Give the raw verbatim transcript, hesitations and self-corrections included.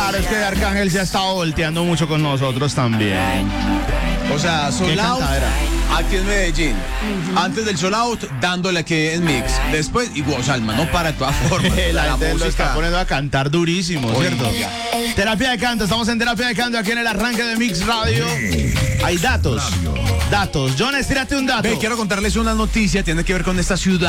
Claro, es que Arcángel se ha estado volteando mucho con nosotros también. O sea, Sold ¿Qué Out cantadera? aquí en Medellín. Antes del Sold Out, dándole aquí en Mix. Después, igual, Salma, no para de todas formas. La gente lo está música. poniendo a cantar durísimo, Oye, ¿cierto? ya. Terapia de canto, estamos en Terapia de Canto aquí en el arranque de Mix Radio. Hay datos, datos. Jones, tírate un dato. Ve, quiero contarles una noticia, tiene que ver con esta ciudad.